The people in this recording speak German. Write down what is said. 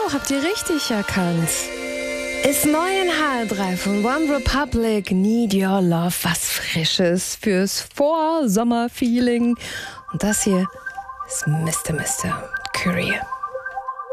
habt ihr richtig erkannt. Ist neu in HR3 von One Republic, Need Your Love, was Frisches fürs Vorsommer-Feeling. Und das hier ist Mr. Courier.